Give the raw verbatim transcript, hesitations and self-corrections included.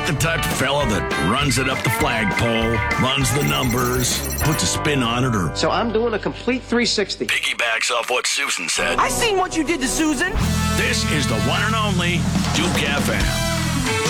not the type of fella that runs it up the flagpole, runs the numbers, puts a spin on it, or So I'm doing a complete three sixty. piggybacks off what Susan said. I seen what you did to Susan. This is the one and only Duke F M.